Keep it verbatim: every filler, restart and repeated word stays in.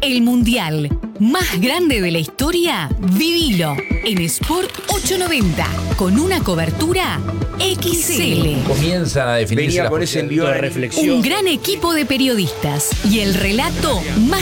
El mundial más grande de la historia, vivilo en Sport ochocientos noventa con una cobertura X L. Comienzan a definirse Venía las con ese posibilidades. envío de reflexión. Un gran equipo de periodistas y el relato más